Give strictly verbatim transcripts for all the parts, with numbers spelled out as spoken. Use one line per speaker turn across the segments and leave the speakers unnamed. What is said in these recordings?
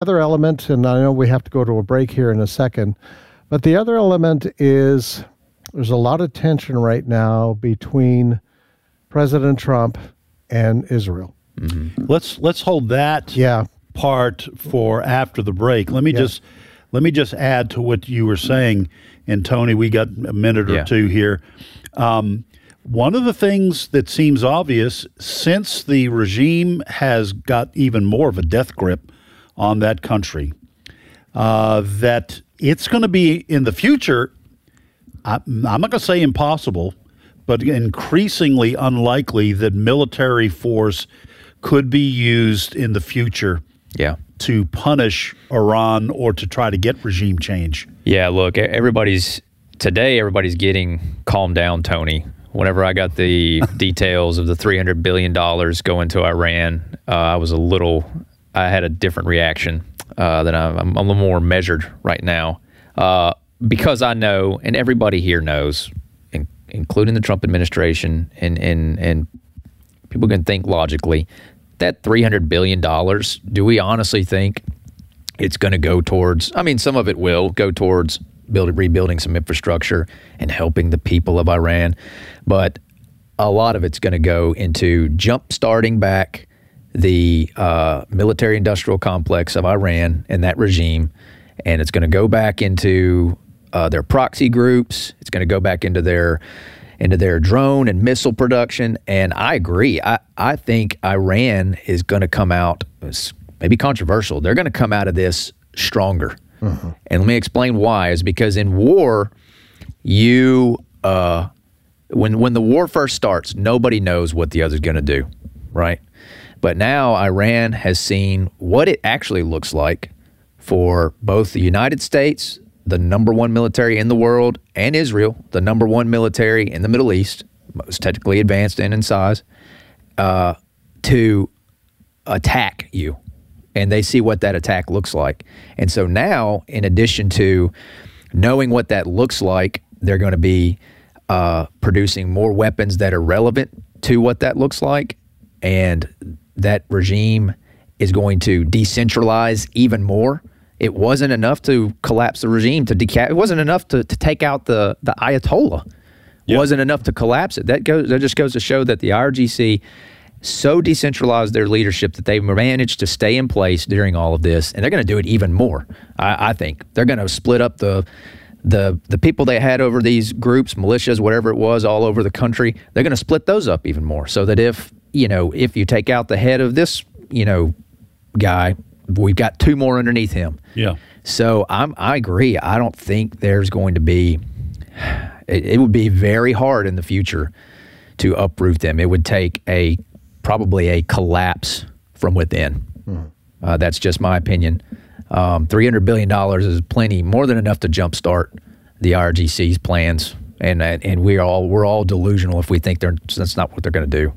other element, and I know we have to go to a break here in a second, but the other element is there's a lot of tension right now between President Trump and Israel.
Mm-hmm. Let's let's hold that
yeah.
part for after the break. Let me yeah. just let me just add to what you were saying, and Tony, we got a minute or yeah. two here. Um, one of the things that seems obvious, since the regime has got even more of a death grip on that country, uh, that it's going to be in the future, I, I'm not going to say impossible, but increasingly unlikely that military force could be used in the future
yeah.
to punish Iran or to try to get regime change.
Yeah, look, everybody's, today everybody's getting calmed down, Tony. Whenever I got the details of the three hundred billion dollars going to Iran, uh, I was a little, I had a different reaction uh, than I'm, I'm a little more measured right now. Uh, because I know, and everybody here knows, in, including the Trump administration, and, and, and people can think logically, that three hundred billion dollars, do we honestly think it's going to go towards, I mean, some of it will go towards building, rebuilding some infrastructure and helping the people of Iran, but a lot of it's going to go into jump-starting back the uh, military-industrial complex of Iran and that regime, and it's going to go back into uh, their proxy groups. It's going to go back into their into their drone and missile production. And I agree. I, I think Iran is going to come out, it's maybe controversial, they're going to come out of this stronger. Uh-huh. And let me explain why. Is because in war, you uh, when when the war first starts, nobody knows what the other's going to do, right? But now Iran has seen what it actually looks like for both the United States, the number one military in the world, and Israel, the number one military in the Middle East, most technically advanced and in size, uh, to attack you. And they see what that attack looks like. And so now, in addition to knowing what that looks like, they're going to be uh, producing more weapons that are relevant to what that looks like. And that regime is going to decentralize even more. It wasn't enough to collapse the regime, to deca- it wasn't enough to, to take out the, the Ayatollah. It yep. wasn't enough to collapse it. That goes. That just goes to show that the I R G C so decentralized their leadership that they managed to stay in place during all of this, and they're going to do it even more. I, I think they're going to split up the the the people they had over these groups, militias, whatever it was, all over the country. They're going to split those up even more, so that if you know if you take out the head of this you know guy, we've got two more underneath him.
Yeah.
So I'm I agree. I don't think there's going to be. It, it would be very hard in the future to uproot them. It would take a probably a collapse from within. Mm. Uh, that's just my opinion. Um, three hundred billion dollars is plenty, more than enough to jumpstart the I R G C's plans, and and we all we're all delusional if we think they're that's not what they're going to do.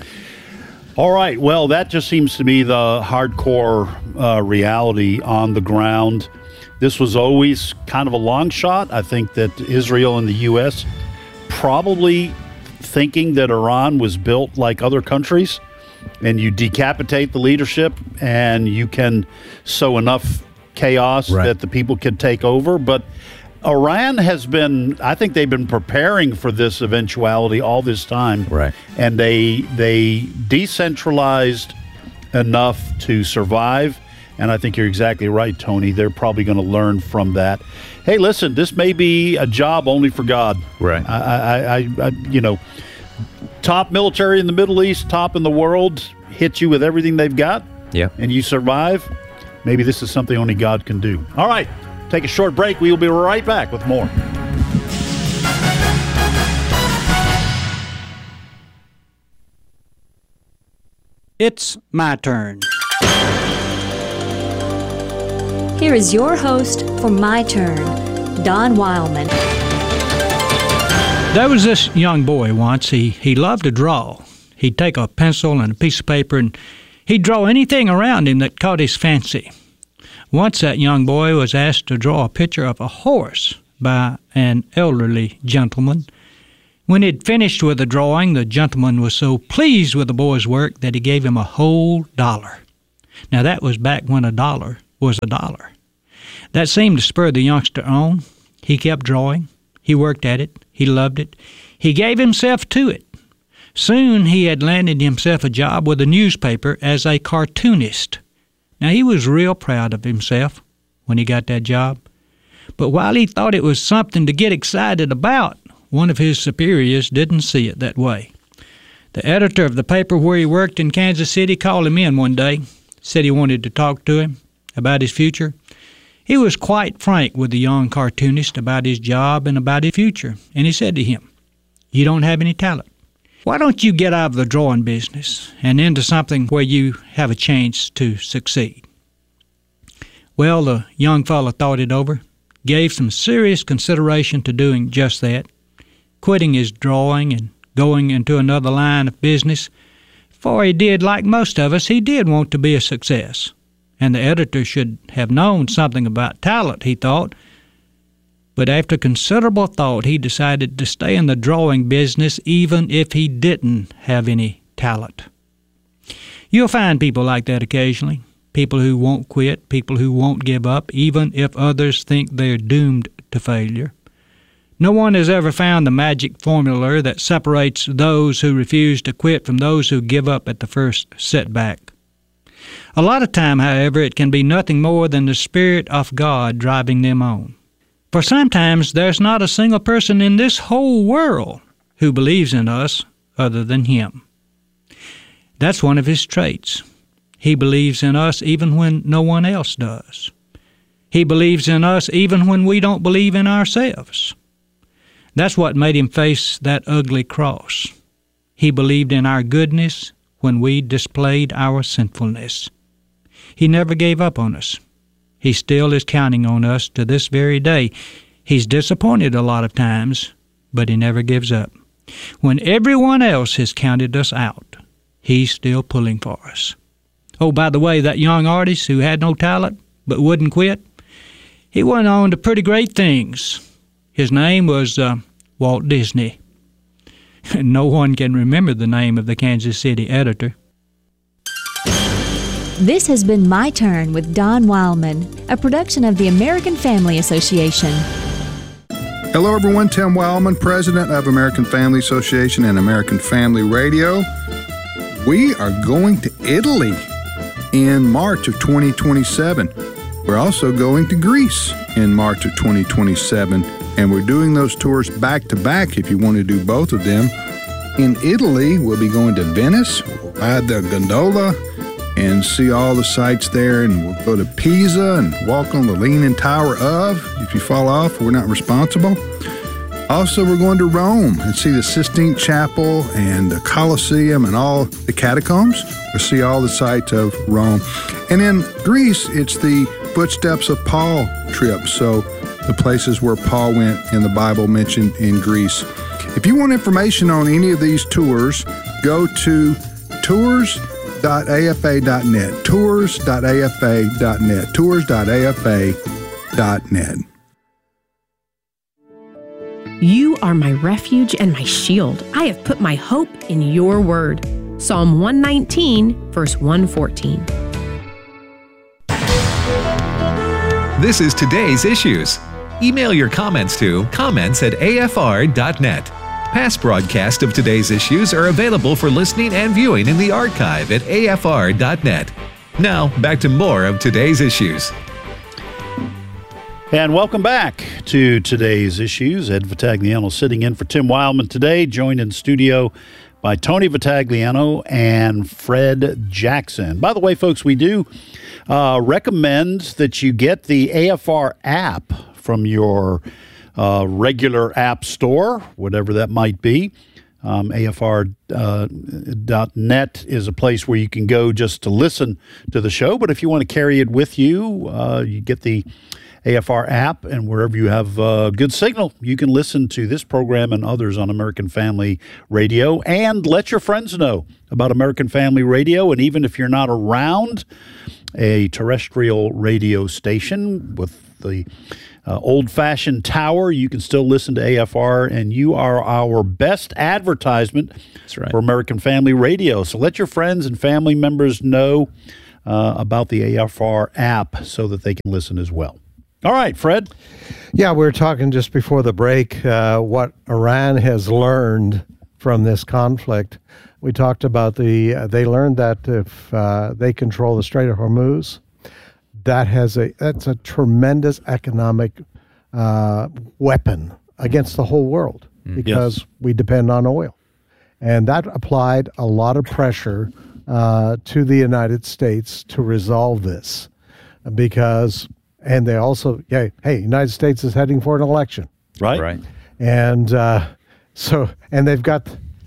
All right. Well, that just seems to be the hardcore uh, reality on the ground. This was always kind of a long shot. I think that Israel and the U S probably thinking that Iran was built like other countries, and you decapitate the leadership and you can sow enough chaos right. that the people can take over. But Iran has been, I think they've been preparing for this eventuality all this time.
Right.
And they they decentralized enough to survive. And I think you're exactly right, Tony. They're probably going to learn from that. Hey, listen, this may be a job only for God.
Right.
I, I, I, I you know, top military in the Middle East, top in the world, hit you with everything they've got.
Yeah.
And you survive. Maybe this is something only God can do. All right. Take a short break. We will be right back with more.
It's my turn.
Here is your host for My Turn, Don Wildman.
There was this young boy once. He, he loved to draw. He'd take a pencil and a piece of paper and he'd draw anything around him that caught his fancy. Once that young boy was asked to draw a picture of a horse by an elderly gentleman. When he'd finished with the drawing, the gentleman was so pleased with the boy's work that he gave him a whole dollar. Now, that was back when a dollar was a dollar. That seemed to spur the youngster on. He kept drawing. He worked at it. He loved it. He gave himself to it. Soon he had landed himself a job with a newspaper as a cartoonist. Now, he was real proud of himself when he got that job. But while he thought it was something to get excited about, one of his superiors didn't see it that way. The editor of the paper where he worked in Kansas City called him in one day, said he wanted to talk to him about his future. He was quite frank with the young cartoonist about his job and about his future, and he said to him, "You don't have any talent. Why don't you get out of the drawing business and into something where you have a chance to succeed?" Well, the young fellow thought it over, gave some serious consideration to doing just that, quitting his drawing and going into another line of business, for he did, like most of us, he did want to be a success. And the editor should have known something about talent, he thought. But after considerable thought, he decided to stay in the drawing business even if he didn't have any talent. You'll find people like that occasionally, people who won't quit, people who won't give up, even if others think they're doomed to failure. No one has ever found the magic formula that separates those who refuse to quit from those who give up at the first setback. A lot of time, however, it can be nothing more than the Spirit of God driving them on. For sometimes there's not a single person in this whole world who believes in us other than Him. That's one of His traits. He believes in us even when no one else does. He believes in us even when we don't believe in ourselves. That's what made Him face that ugly cross. He believed in our goodness when we displayed our sinfulness. He never gave up on us. He still is counting on us to this very day. He's disappointed a lot of times, but He never gives up. When everyone else has counted us out, He's still pulling for us. Oh, by the way, that young artist who had no talent but wouldn't quit, he went on to pretty great things. His name was uh, Walt Disney. No one can remember the name of the Kansas City editor.
This has been My Turn with Don Wildman, a production of the American Family Association.
Hello, everyone. Tim Wildman, president of American Family Association and American Family Radio. We are going to Italy in March of twenty twenty-seven. We're also going to Greece in March of twenty twenty-seven. And we're doing those tours back-to-back if you want to do both of them. In Italy, we'll be going to Venice, we'll ride the gondola, and see all the sights there. And we'll go to Pisa and walk on the Leaning Tower of. If you fall off, we're not responsible. Also, we're going to Rome and see the Sistine Chapel and the Colosseum and all the catacombs. We'll see all the sights of Rome. And in Greece, it's the Footsteps of Paul trip. So the places where Paul went in the Bible mentioned in Greece. If you want information on any of these tours, go to tours dot a f a dot net, tours dot a f a dot net, tours dot a f a dot net.
You are my refuge and my shield. I have put my hope in your word. Psalm one nineteen, verse one fourteen.
This is Today's Issues. Email your comments to comments at a f r dot net. Past broadcasts of Today's Issues are available for listening and viewing in the archive at a f r dot net. Now, back to more of Today's Issues.
And welcome back to Today's Issues. Ed Vitagliano sitting in for Tim Wildman today, joined in studio by Tony Vitagliano and Fred Jackson. By the way, folks, we do uh, recommend that you get the A F R app from your uh, regular app store, whatever that might be. Um, A F R dot net is a place where you can go just to listen to the show. But if you want to carry it with you, uh, you get the A F R app, and wherever you have uh, good signal, you can listen to this program and others on American Family Radio, and let your friends know about American Family Radio. And even if you're not around a terrestrial radio station with the uh, old-fashioned tower, you can still listen to A F R, and you are our best advertisement
That's right.
for American Family Radio. So let your friends and family members know uh, about the A F R app so that they can listen as well. All right, Fred.
Yeah, we were talking just before the break uh, what Iran has learned from this conflict. We talked about the, uh, they learned that if uh, they control the Strait of Hormuz, that has a, that's a tremendous economic uh, weapon against the whole world because yes. we depend on oil. And that applied a lot of pressure uh, to the United States to resolve this because, and they also, yeah, hey, United States is heading for an election.
Right.
Right.
And uh, so, and they've got,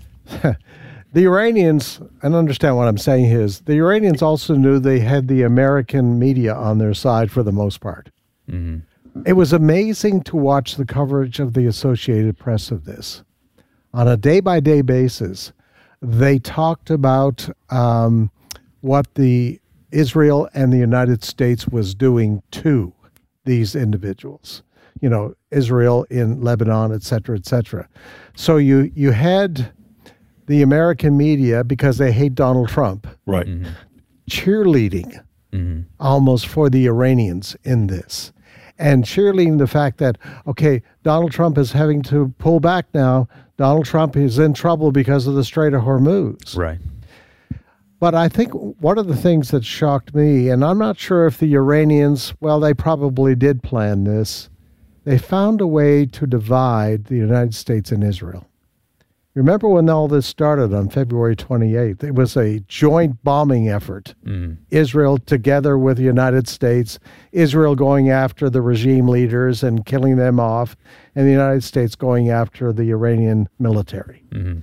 the Iranians, and understand what I'm saying here is, the Iranians also knew they had the American media on their side for the most part. Mm-hmm. It was amazing to watch the coverage of the Associated Press of this. On a day-by-day basis, they talked about um, what the Israel and the United States was doing to these individuals. You know, Israel in Lebanon, et cetera, et cetera. So you you had the American media, because they hate Donald Trump,
right,
mm-hmm. cheerleading mm-hmm. almost for the Iranians in this. And cheerleading the fact that, okay, Donald Trump is having to pull back now. Donald Trump is in trouble because of the Strait of Hormuz.
Right.
But I think one of the things that shocked me, and I'm not sure if the Iranians, well, they probably did plan this, they found a way to divide the United States and Israel. Remember when all this started on February twenty-eighth? It was a joint bombing effort. Mm. Israel together with the United States, Israel going after the regime leaders and killing them off, and the United States going after the Iranian military. Mm-hmm.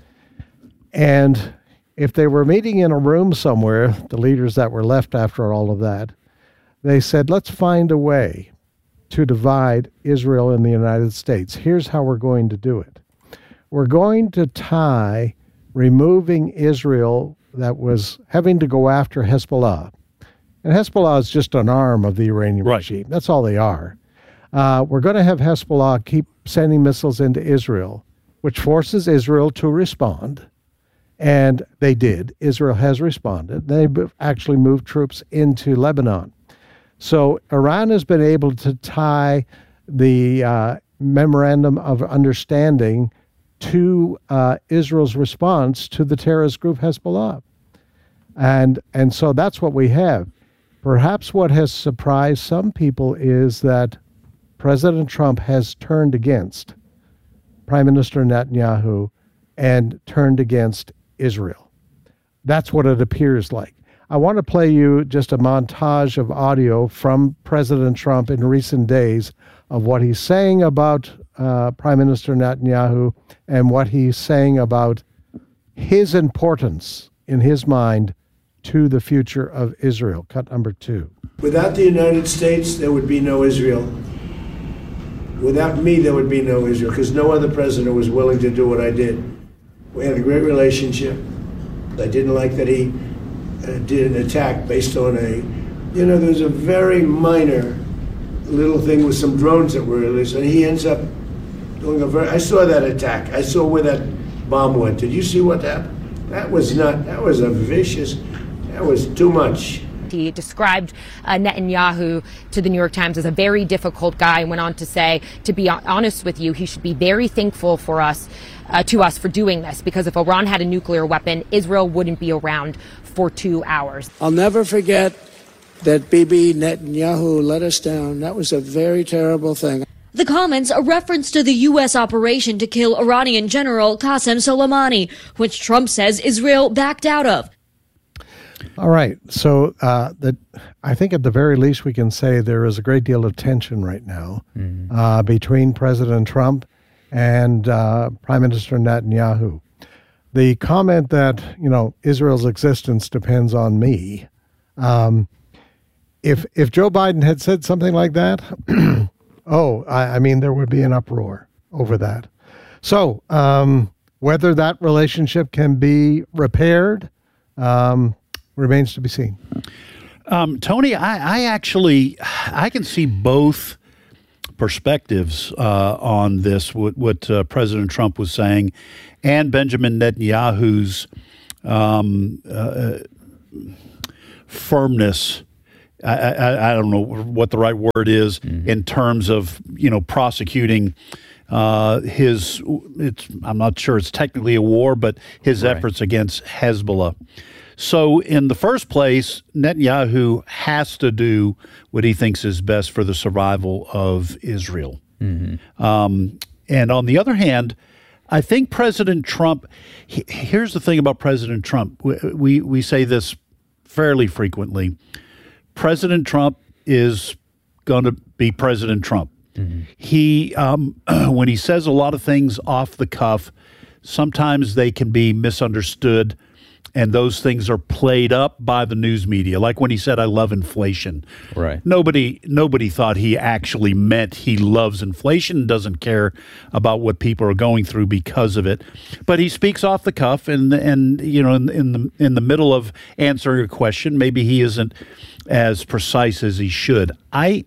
And if they were meeting in a room somewhere, the leaders that were left after all of that, they said, let's find a way to divide Israel and the United States. Here's how we're going to do it. We're going to tie removing Israel that was having to go after Hezbollah. And Hezbollah is just an arm of the Iranian
right.
regime. That's all they are. Uh, we're going to have Hezbollah keep sending missiles into Israel, which forces Israel to respond. And they did. Israel has responded. They actually moved troops into Lebanon. So Iran has been able to tie the uh, memorandum of understanding to uh, Israel's response to the terrorist group Hezbollah. And and so that's what we have. Perhaps what has surprised some people is that President Trump has turned against Prime Minister Netanyahu and turned against Israel. That's what it appears like. I want to play you just a montage of audio from President Trump in recent days of what he's saying about uh, Prime Minister Netanyahu and what he's saying about his importance in his mind to the future of Israel. Cut number two.
Without the United States, there would be no Israel. Without me, there would be no Israel, because no other president was willing to do what I did. We had a great relationship. I didn't like that he uh, did an attack based on a, you know, there's a very minor little thing with some drones that were released, and he ends up doing a very, I saw that attack. I saw where that bomb went. Did you see what happened? That was not, that was a vicious, that was too much.
He described uh, Netanyahu to the New York Times as a very difficult guy and went on to say, to be honest with you, he should be very thankful for us, uh, to us for doing this, because if Iran had a nuclear weapon, Israel wouldn't be around for two hours.
I'll never forget that Bibi Netanyahu let us down. That was a very terrible thing.
The comments a reference to the U S operation to kill Iranian General Qasem Soleimani, which Trump says Israel backed out of.
All right. So uh, that I think at the very least we can say there is a great deal of tension right now mm-hmm. uh, between President Trump and uh, Prime Minister Netanyahu. The comment that, you know, Israel's existence depends on me. Um, if if Joe Biden had said something like that, oh, I, I mean, there would be an uproar over that. So um, whether that relationship can be repaired, um, remains to be seen.
Um, Tony, I, I actually, I can see both perspectives uh, on this, what, what uh, President Trump was saying, and Benjamin Netanyahu's um, uh, firmness. I, I, I don't know what the right word is mm-hmm. in terms of, you know, prosecuting uh, his, it's, I'm not sure it's technically a war, but his right. efforts against Hezbollah. So in the first place, Netanyahu has to do what he thinks is best for the survival of Israel. Mm-hmm. Um, and on the other hand, I think President Trump, he, here's the thing about President Trump. We, we, we say this fairly frequently. President Trump is going to be President Trump. Mm-hmm. He, um, when he says a lot of things off the cuff, sometimes they can be misunderstood, and those things are played up by the news media. Like when he said, "I love inflation."
Right.
Nobody, nobody thought he actually meant he loves inflation and doesn't care about what people are going through because of it. But he speaks off the cuff, and and you know, in, in the in the middle of answering a question, maybe he isn't as precise as he should. I.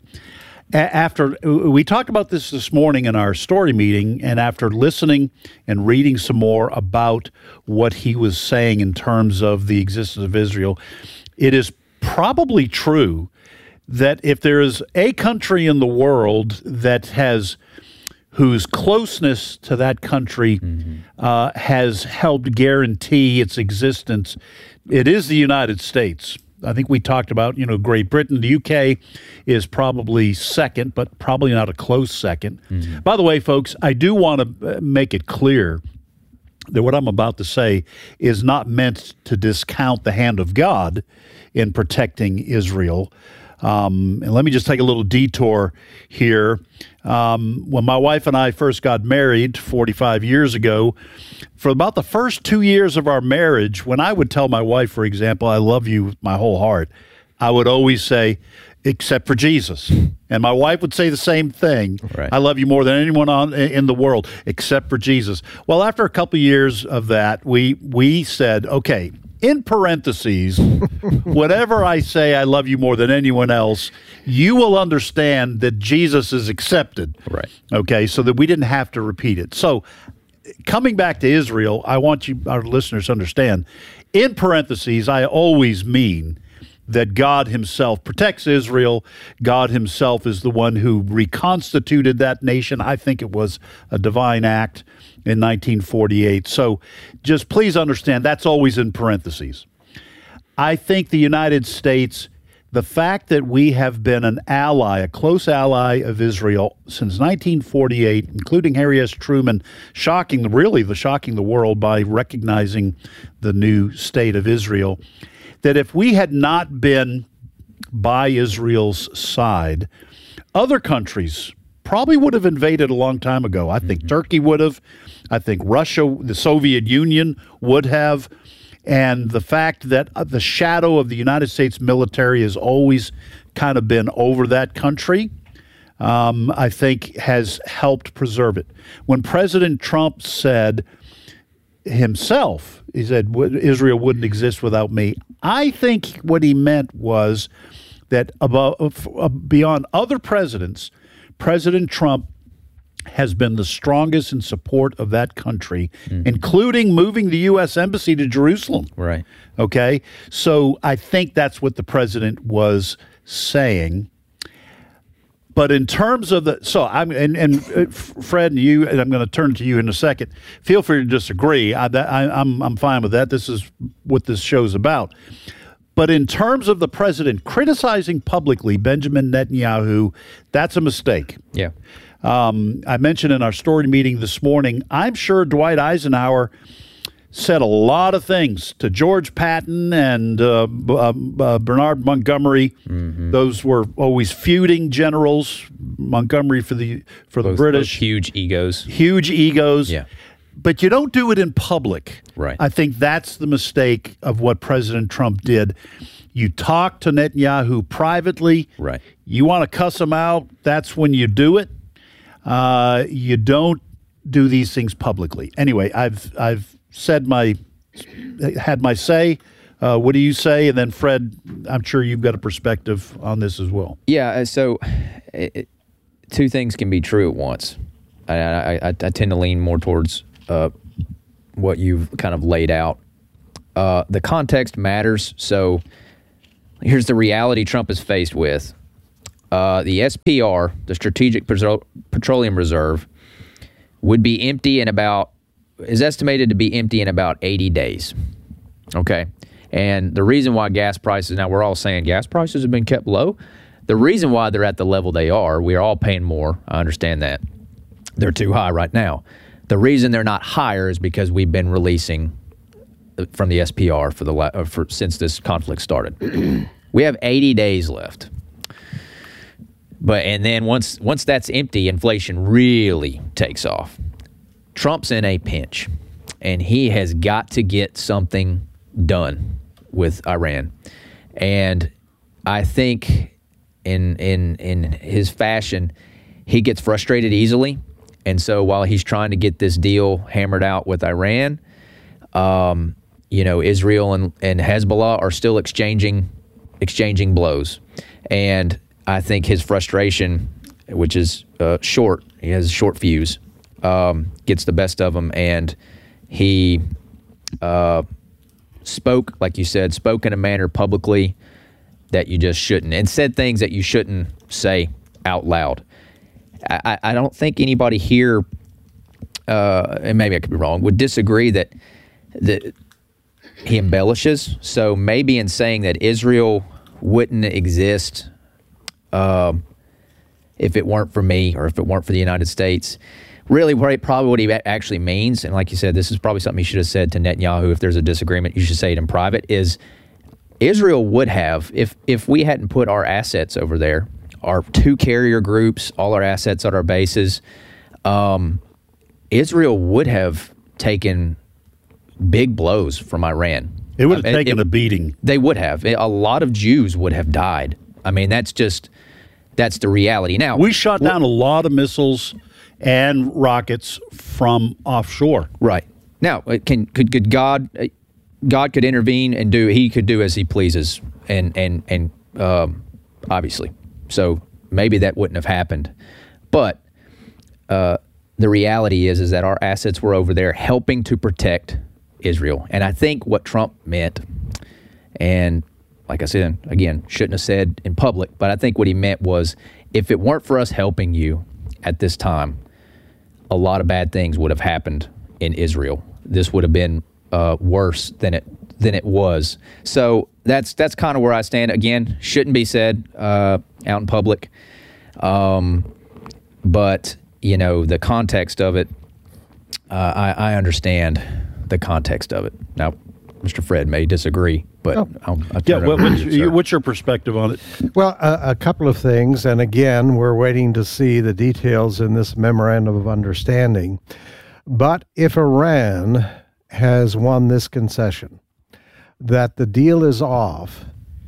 After we talked about this this morning in our story meeting, and after listening and reading some more about what he was saying in terms of the existence of Israel, it is probably true that if there is a country in the world that has whose closeness to that country mm-hmm. uh, has helped guarantee its existence, it is the United States. I think we talked about, you know, Great Britain. The U K is probably second, but probably not a close second. Mm-hmm. By the way, folks, I do want to make it clear that what I'm about to say is not meant to discount the hand of God in protecting Israel. Um, and let me just take a little detour here. Um, when my wife and I first got married forty-five years ago, for about the first two years of our marriage, when I would tell my wife, for example, "I love you with my whole heart," I would always say, "Except for Jesus." And my wife would say the same thing. Right. "I love you more than anyone on in the world, except for Jesus." Well, after a couple of years of that, we we said, okay, in parentheses, whatever I say, "I love you more than anyone else," you will understand that Jesus is accepted.
Right.
Okay, so that we didn't have to repeat it. So coming back to Israel, I want you, our listeners, to understand, in parentheses, I always mean that God himself protects Israel. God himself is the one who reconstituted that nation. I think it was a divine act in nineteen forty-eight. So just please understand, that's always in parentheses. I think the United States, the fact that we have been an ally, a close ally of Israel since nineteen forty-eight, including Harry S. Truman, shocking, really the shocking the world by recognizing the new state of Israel, that if we had not been by Israel's side, other countries probably would have invaded a long time ago. I think mm-hmm. Turkey would have. I think Russia, the Soviet Union would have. And the fact that the shadow of the United States military has always kind of been over that country, um, I think has helped preserve it. When President Trump said himself, he said, "Israel wouldn't exist without me," I think what he meant was that above, beyond other presidents, President Trump has been the strongest in support of that country, mm-hmm. including moving the U S Embassy to Jerusalem.
Right.
Okay? So I think that's what the president was saying. But in terms of the, so I'm, and, and Fred and you, and I'm going to turn to you in a second, feel free to disagree. I, I, I'm, I'm fine with that. This is what this show's about. But in terms of the president criticizing publicly Benjamin Netanyahu, that's a mistake.
Yeah.
Um, I mentioned in our story meeting this morning, I'm sure Dwight Eisenhower said a lot of things to George Patton and uh, uh, uh, Bernard Montgomery. Mm-hmm. Those were always feuding generals. Montgomery for the for the
those,
British.
Those huge egos.
Huge egos.
Yeah.
But you don't do it in public.
Right.
I think that's the mistake of what President Trump did. You talk to Netanyahu privately.
Right.
You want to cuss him out, that's when you do it. Uh, you don't do these things publicly. Anyway, I've I've said my had my say. Uh, what do you say? And then Fred, I'm sure you've got a perspective on this as well.
Yeah. So, it, two things can be true at once. I I, I, I tend to lean more towards uh, what you've kind of laid out. Uh, the context matters. So, here's the reality Trump is faced with. Uh, the S P R, the Strategic Petro- Petroleum Reserve, would be empty in about, is estimated to be empty in about eighty days. Okay. And the reason why gas prices, now we're all saying gas prices have been kept low. The reason why they're at the level they are, we are all paying more. I understand that. They're too high right now. The reason they're not higher is because we've been releasing from the S P R for the uh, for since this conflict started. We have eighty days left. But and then once once that's empty, inflation really takes off. Trump's in a pinch, and he has got to get something done with Iran. And I think in in in his fashion, he gets frustrated easily. And so while he's trying to get this deal hammered out with Iran, um, you know, Israel and, and Hezbollah are still exchanging exchanging blows. And I think his frustration, which is uh, short, he has a short fuse, um, gets the best of him. And he uh, spoke, like you said, spoke in a manner publicly that you just shouldn't, and said things that you shouldn't say out loud. I, I don't think anybody here, uh, and maybe I could be wrong, would disagree that that he embellishes. So maybe in saying that Israel wouldn't exist um, if it weren't for me, or if it weren't for the United States, really probably what he actually means, and like you said, this is probably something he should have said to Netanyahu. If there's a disagreement, you should say it in private, is Israel would have, if if we hadn't put our assets over there, our two carrier groups, all our assets at our bases, um, Israel would have taken big blows from Iran.
It would have
I mean,
taken
it,
a beating.
They would have. A lot of Jews would have died. I mean, that's just, that's the reality. Now,
we shot down a lot of missiles and rockets from offshore.
Right. Now, can could, could God, God could intervene and do, he could do as he pleases, and, and, and um, obviously. So maybe that wouldn't have happened. But uh, the reality is, is that our assets were over there helping to protect Israel. And I think what Trump meant, and like I said, again, shouldn't have said in public, but I think what he meant was, if it weren't for us helping you at this time, a lot of bad things would have happened in Israel. This would have been uh, worse than it than it was. So that's that's kind of where I stand. Again, shouldn't be said uh, out in public. Um, but, you know, the context of it, uh, I, I understand the context of it. Now, Mister Fred may disagree, but oh. I'll, I'll
yeah. What, what's,
you,
what's your perspective on it?
Well, a, a couple of things, and again, we're waiting to see the details in this memorandum of understanding. But if Iran has won this concession, that the deal is off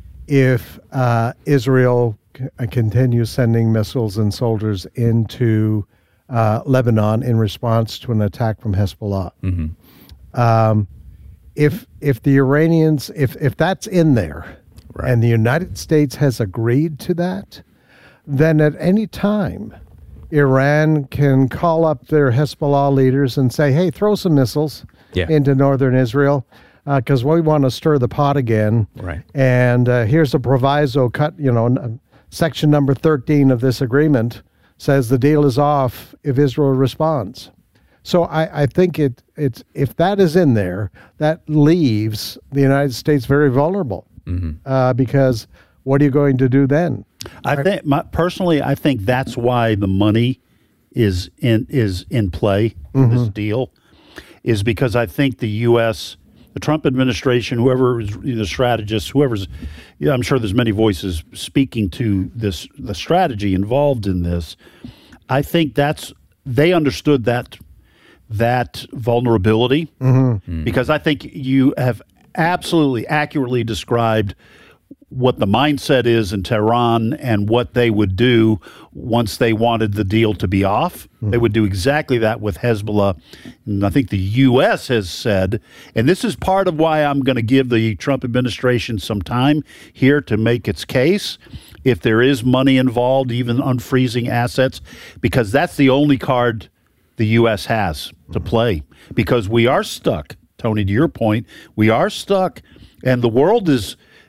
if uh, Israel c- continues sending missiles and soldiers into uh, Lebanon in response to an attack from Hezbollah. Mm-hmm. Um, if if the Iranians, if if that's in there, right, and the United States has agreed to that, then at any time, Iran can call up their Hezbollah leaders and say, hey, throw some missiles yeah. into northern Israel, because uh, we want to stir the pot again.
Right.
And uh, here's a proviso cut, you know, section number thirteen of this agreement says the deal is off if Israel responds. So I, I think it it's if that is in there, that leaves the United States very vulnerable, mm-hmm. uh, because what are you going to do then?
I think my, personally, I think that's why the money is in is in play in mm-hmm. this deal, is because I think the U S, the Trump administration, whoever is the strategist, whoever's, yeah, I'm sure there's many voices speaking to this, the strategy involved in this. I think that's they understood that that vulnerability mm-hmm. mm. because I think you have absolutely accurately described what the mindset is in Tehran and what they would do once they wanted the deal to be off. Mm. They would do exactly that with Hezbollah. And I think the U S has said, and this is part of why I'm going to give the Trump administration some time here to make its case, if there is money involved, even unfreezing assets, because that's the only card the U S has to play. Because we are stuck, Tony, to your point, we are stuck, and the world is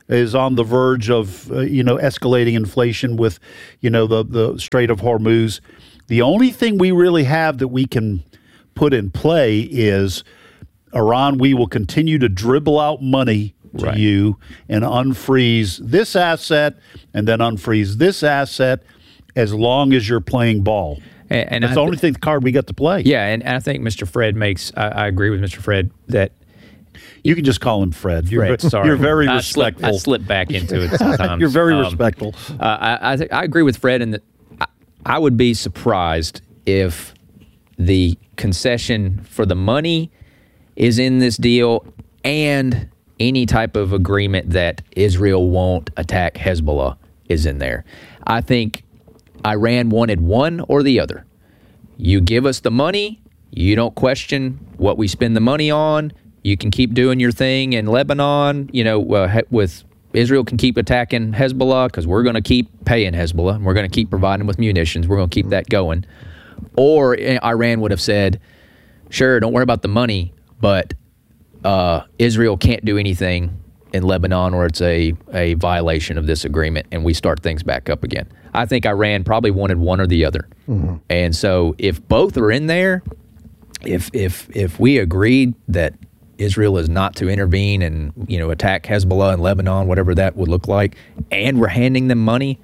is on the verge of, uh, you know, escalating inflation with, you know, the, the Strait of Hormuz. The only thing we really have that we can put in play is Iran, we will continue to dribble out money to right. you and unfreeze this asset and then unfreeze this asset as long as you're playing ball.
And, and
that's I the only th- thing the card we got to play.
Yeah, and, and I think Mister Fred makes, I, I agree with Mister Fred that
you can just call him Fred. You're,
Fred, sorry.
You're very
I
respectful.
Slip, I slip back into it sometimes.
You're very
um,
respectful.
Uh, I I, th- I agree with Fred in that I, I would be surprised if the concession for the money is in this deal and any type of agreement that Israel won't attack Hezbollah is in there. I think Iran wanted one or the other. You give us the money, you don't question what we spend the money on, you can keep doing your thing in Lebanon, you know, uh, with Israel can keep attacking Hezbollah because we're going to keep paying Hezbollah and we're going to keep providing them with munitions. We're going to keep that going. Or Iran would have said, sure, don't worry about the money, but uh, Israel can't do anything in Lebanon or it's a, a violation of this agreement and we start things back up again. I think Iran probably wanted one or the other. Mm-hmm. And so if both are in there, if if if we agreed that Israel is not to intervene and, you know, attack Hezbollah in Lebanon, whatever that would look like, and we're handing them money,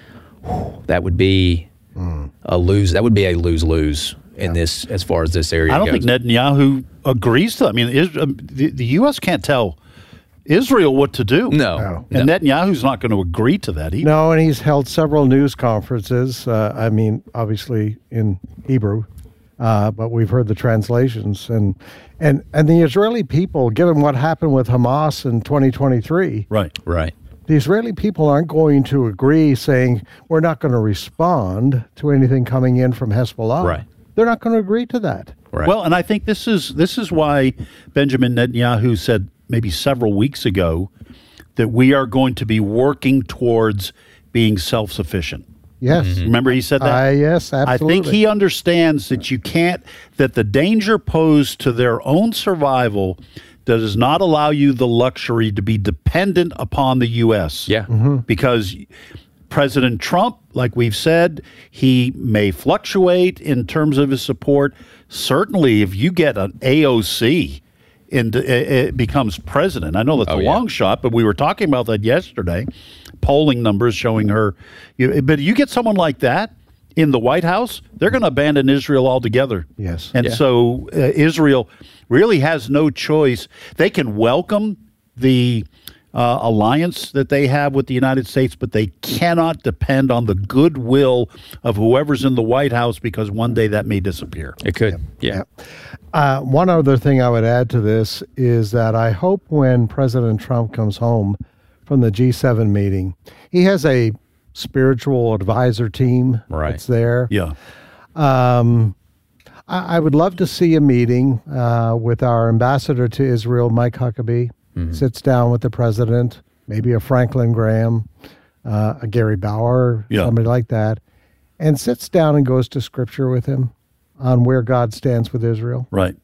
that would be mm. a lose. That would be a lose-lose in yeah. this, as far as this area
I don't
goes.
think Netanyahu agrees to. I mean, is, um, the, the U S can't tell Israel what to do.
No.
no.
And
no.
Netanyahu's not going to agree to that either.
No, and he's held several news conferences. Uh, I mean, obviously in Hebrew, uh, but we've heard the translations. And, and, and the Israeli people, given what happened with Hamas in twenty twenty-three,
right,
right.
the Israeli people aren't going to agree saying, we're not going to respond to anything coming in from Hezbollah.
Right.
They're not going to agree to that.
Right.
Well, and I think this is this is why Benjamin Netanyahu said maybe several weeks ago that we are going to be working towards being self-sufficient.
Yes.
Mm-hmm. Remember he said that?
Uh, yes, absolutely.
I think he understands that you can't, that the danger posed to their own survival does not allow you the luxury to be dependent upon the U S.
Yeah.
Mm-hmm.
Because President Trump, like we've said, he may fluctuate in terms of his support. Certainly, if you get an A O C and it becomes president, I know that's
oh,
a
yeah.
long shot, but we were talking about that yesterday. Polling numbers showing her. You, but you get someone like that in the White House, they're going to abandon Israel altogether.
Yes.
And
yeah.
so uh, Israel really has no choice. They can welcome the uh, alliance that they have with the United States, but they cannot depend on the goodwill of whoever's in the White House because one day that may disappear.
It could. Yeah.
yeah. Uh, one other thing I would add to this is that I hope when President Trump comes home from the G seven meeting, he has a spiritual advisor team
right.
that's there.
Yeah.
Um, I, I would love to see a meeting uh, with our ambassador to Israel, Mike Huckabee, mm-hmm. sits down with the president, maybe a Franklin Graham, uh, a Gary Bauer,
yeah.
somebody like that, and sits down and goes to scripture with him on where God stands with Israel.
Right.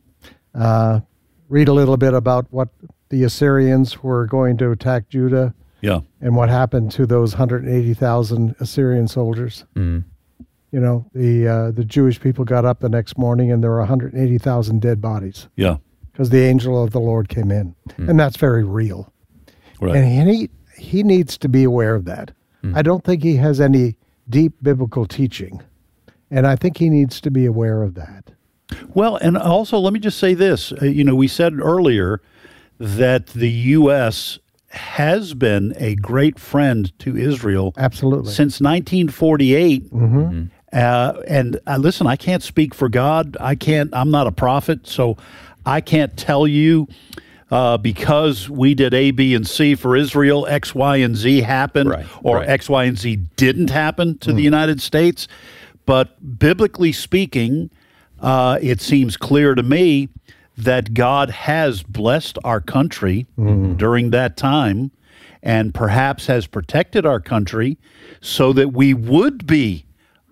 Uh, read a little bit about what the Assyrians were going to attack Judah.
Yeah.
And what happened to those one hundred eighty thousand Assyrian soldiers.
Mm.
You know, the uh, the Jewish people got up the next morning and there were one hundred eighty thousand dead bodies.
Yeah.
Because the angel of the Lord came in. Mm. And that's very real.
Right.
And he, he needs to be aware of that. Mm. I don't think he has any deep biblical teaching. And I think he needs to be aware of that.
Well, and also let me just say this. Uh, you know, we said earlier that the U S has been a great friend to Israel.
Absolutely.
Since nineteen forty-eight.
Mm-hmm. Mm-hmm.
Uh, and uh, listen, I can't speak for God. I can't, I'm not a prophet, so I can't tell you uh, because we did A, B, and C for Israel, X, Y, and Z happened,
right.
or
right.
X, Y, and Z didn't happen to
mm.
the United States. But biblically speaking, uh, it seems clear to me that God has blessed our country mm. during that time and perhaps has protected our country so that we would be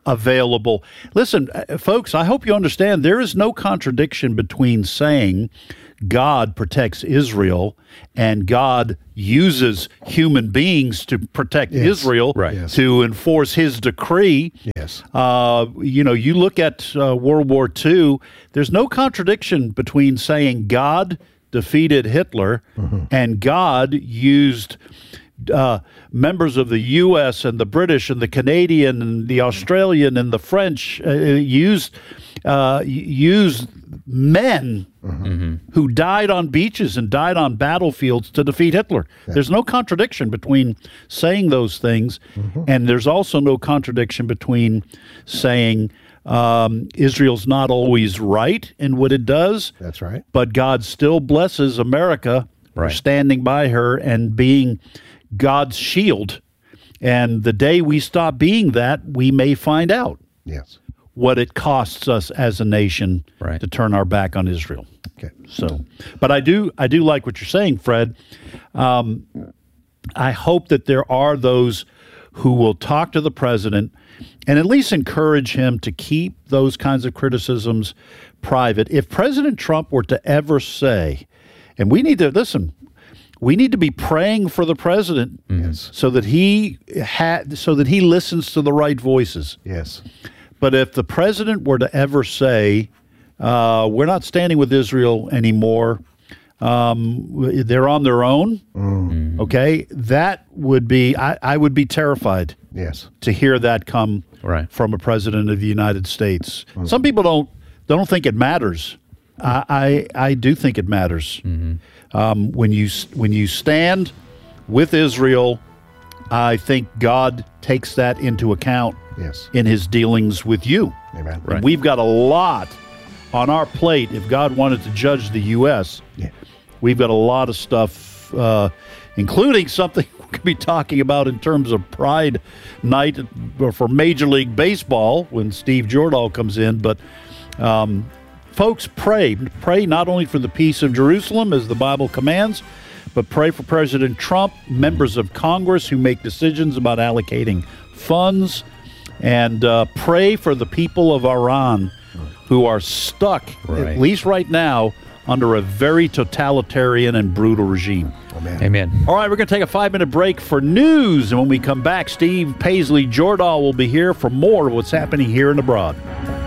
available. Listen, folks, I hope you understand there is no contradiction between saying God protects Israel and God uses human beings to protect yes. Israel,
right. yes.
to enforce his decree.
Yes.
Uh, you know, you look at uh, World War Two, there's no contradiction between saying God defeated Hitler mm-hmm. and God used Uh, members of the U S and the British and the Canadian and the Australian and the French uh, used uh, used men mm-hmm. who died on beaches and died on battlefields to defeat Hitler. Yeah. There's no contradiction between saying those things, mm-hmm. and there's also no contradiction between saying um, Israel's not always right in what it does.
That's right.
But God still blesses America
right.
for standing by her and being God's shield. And the day we stop being that, we may find out
yes.
what it costs us as a nation
right.
to turn our back on Israel.
Okay.
So, but I do, I do like what you're saying, Fred. Um, I hope that there are those who will talk to the president and at least encourage him to keep those kinds of criticisms private. If President Trump were to ever say, and we need to listen, we need to be praying for the president
yes.
so that he ha- so that he listens to the right voices.
Yes.
But if the president were to ever say, uh, we're not standing with Israel anymore, um, they're on their own,
mm.
okay, that would be, I, I would be terrified
yes.
to hear that come
right.
from a president of the United States. Mm. Some people don't, don't think it matters. I, I, I do think it matters.
Mm-hmm.
Um, when you when you stand with Israel, I think God takes that into account
yes.
in his dealings with you.
Amen.
Right. And we've got a lot on our plate. If God wanted to judge the U S,
yeah.
we've got a lot of stuff, uh, including something we could be talking about in terms of Pride Night for Major League Baseball when Steve Jordahl comes in. But um, folks, pray. Pray not only for the peace of Jerusalem, as the Bible commands, but pray for President Trump, members of Congress who make decisions about allocating funds, and uh, pray for the people of Iran who are stuck,
right.
at least right now, under a very totalitarian and brutal regime.
Amen.
Amen.
All right, we're going to take a five-minute break for news, and when we come back, Steve Paisley Jordahl will be here for more of what's happening here and abroad.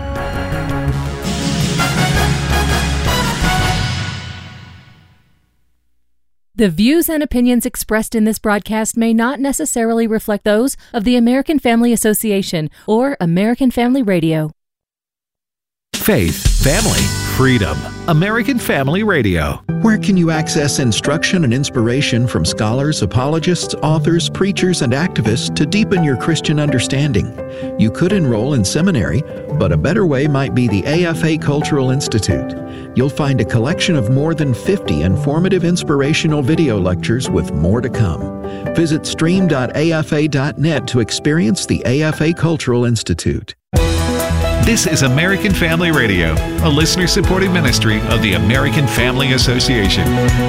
The views and opinions expressed in this broadcast may not necessarily reflect those of the American Family Association or American Family Radio.
Faith, family, freedom. American Family Radio.
Where can you access instruction and inspiration from scholars, apologists, authors, preachers, and activists to deepen your Christian understanding? You could enroll in seminary, but a better way might be the A F A Cultural Institute. You'll find a collection of more than fifty informative inspirational video lectures with more to come. Visit stream dot A F A dot net to experience the A F A Cultural Institute.
This is American Family Radio, a listener-supported ministry of the American Family Association.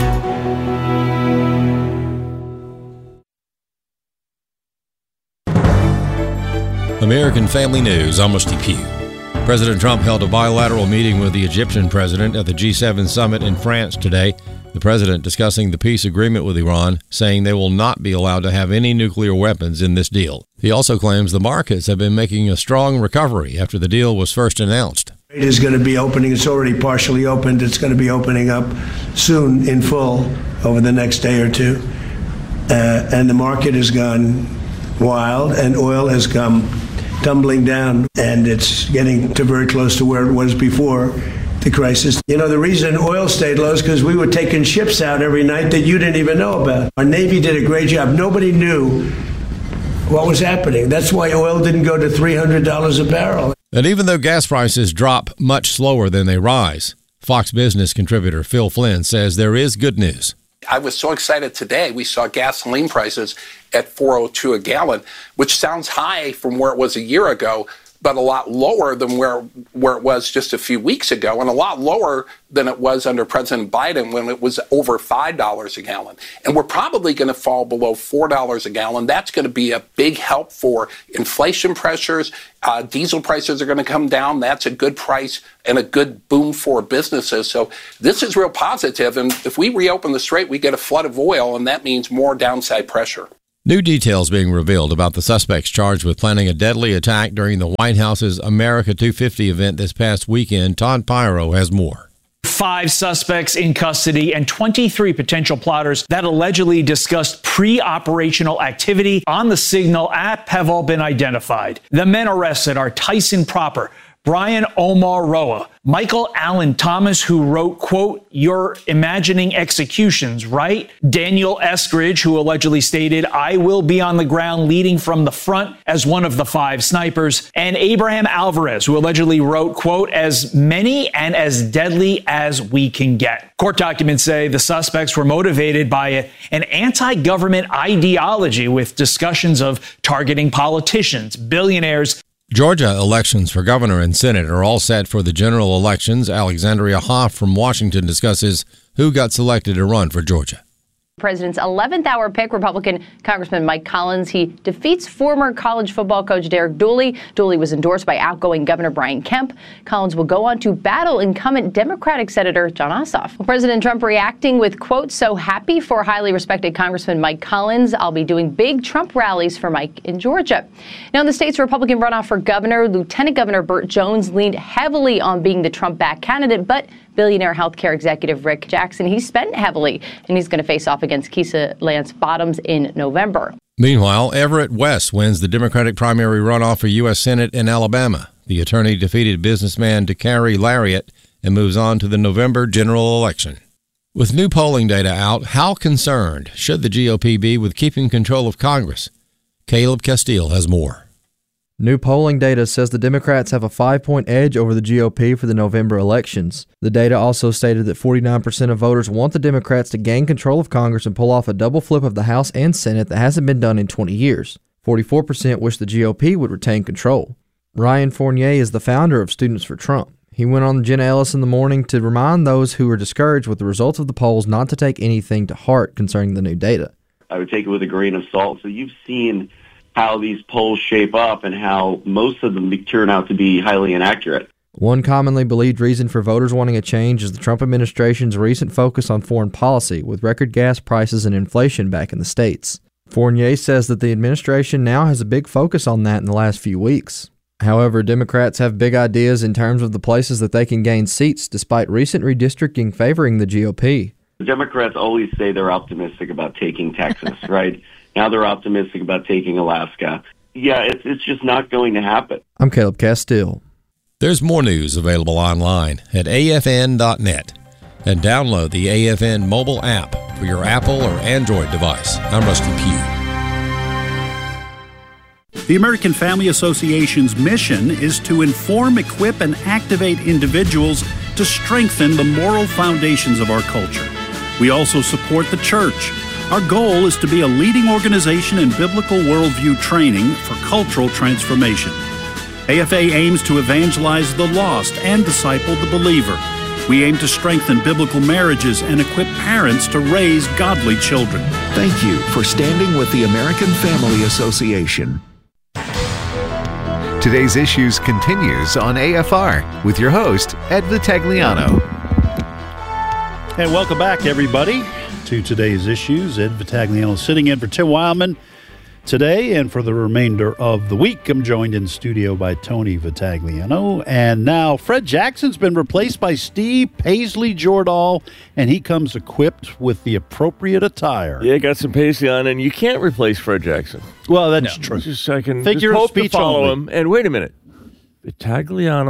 American Family News, I'm Steve Pugh. President Trump held a bilateral meeting with the Egyptian president at the G seven summit in France today. The president discussing the peace agreement with Iran, saying they will not be allowed to have any nuclear weapons in this deal. He also claims the markets have been making a strong recovery after the deal was first announced.
It is going to be opening. It's already partially opened. It's going to be opening up soon in full over the next day or two. Uh, and the market has gone wild, and oil has come tumbling down, and it's getting to very close to where it was before the crisis. You know, the reason oil stayed low is because we were taking ships out every night that you didn't even know about. Our Navy did a great job. Nobody knew what was happening. That's why oil didn't go to three hundred dollars a barrel.
And even though gas prices drop much slower than they rise, Fox Business contributor Phil Flynn says there is good news.
I was so excited today. We saw gasoline prices at four oh two a gallon, which sounds high from where it was a year ago, but a lot lower than where where it was just a few weeks ago, and a lot lower than it was under President Biden when it was over five dollars a gallon. And we're probably going to fall below four dollars a gallon. That's going to be a big help for inflation pressures. Uh, diesel prices are going to come down. That's a good price and a good boom for businesses. So this is real positive. And if we reopen the strait, we get a flood of oil, and that means more downside pressure.
New details being revealed about the suspects charged with planning a deadly attack during the White House's America two fifty event this past weekend. Todd Pyro has more.
Five suspects in custody and twenty-three potential plotters that allegedly discussed pre-operational activity on the Signal app have all been identified. The men arrested are Tyson Proper, Brian Omar Roa, Michael Allen Thomas, who wrote, quote, "You're imagining executions, right?" Daniel Eskridge, who allegedly stated, "I will be on the ground leading from the front" as one of the five snipers. And Abraham Alvarez, who allegedly wrote, quote, "as many and as deadly as we can get." Court documents say the suspects were motivated by a, an anti-government ideology with discussions of targeting politicians, billionaires.
Georgia elections for governor and Senate are all set for the general elections. Alexandria Hoff from Washington discusses who got selected to run for Georgia.
President's eleventh hour pick, Republican Congressman Mike Collins. He defeats former college football coach Derek Dooley. Dooley was endorsed by outgoing Governor Brian Kemp. Collins will go on to battle incumbent Democratic Senator Jon Ossoff. President Trump reacting with, quote, "So happy for highly respected Congressman Mike Collins. I'll be doing big Trump rallies for Mike in Georgia." Now, in the state's Republican runoff for governor, Lieutenant Governor Burt Jones leaned heavily on being the Trump-backed candidate, but billionaire healthcare executive Rick Jackson, he spent heavily, and he's going to face off against Keisha Lance Bottoms in November.
Meanwhile, Everett West wins the Democratic primary runoff for U S Senate in Alabama. The attorney defeated businessman DeCarrie Lariat and moves on to the November general election. With new polling data out, how concerned should the G O P be with keeping control of Congress? Caleb Castile has more.
New polling data says the Democrats have a five-point edge over the G O P for the November elections. The data also stated that forty-nine percent of voters want the Democrats to gain control of Congress and pull off a double flip of the House and Senate that hasn't been done in twenty years. forty-four percent wish the G O P would retain control. Ryan Fournier is the founder of Students for Trump. He went on Jenna Ellis in the morning to remind those who were discouraged with the results of the polls not to take anything to heart concerning the new data.
I would take it with a grain of salt. So you've seen how these polls shape up and how most of them turn out to be highly inaccurate.
One commonly believed reason for voters wanting a change is the Trump administration's recent focus on foreign policy, with record gas prices and inflation back in the States. Fournier says that the administration now has a big focus on that in the last few weeks. However, Democrats have big ideas in terms of the places that they can gain seats, despite recent redistricting favoring the G O P.
The Democrats always say they're optimistic about taking Texas, right? Now they're optimistic about taking Alaska. Yeah, it's it's just not going to happen.
I'm Caleb Castile.
There's more news available online at A F N dot net. And download the A F N mobile app for your Apple or Android device. I'm Rusty
Pugh. The American Family Association's mission is to inform, equip, and activate individuals to strengthen the moral foundations of our culture. We also support the church. Our goal is to be a leading organization in biblical worldview training for cultural transformation. A F A aims to evangelize the lost and disciple the believer. We aim to strengthen biblical marriages and equip parents to raise godly children.
Thank you for standing with the American Family Association.
Today's Issues continues on A F R with your host, Ed Vitagliano.
And welcome back, everybody, to Today's Issues. Ed Vitagliano sitting in for Tim Wildman today, and for the remainder of the week, I'm joined in studio by Tony Vitagliano. And now Fred Jackson's been replaced by Steve Paisley Jordahl, and he comes equipped with the appropriate attire.
Yeah, got some Paisley on, and you can't replace Fred Jackson.
Well, that's
no.
true.
Just I can
Figure
just
of
hope
speech
to follow
only.
him. And wait a minute, Vitagliano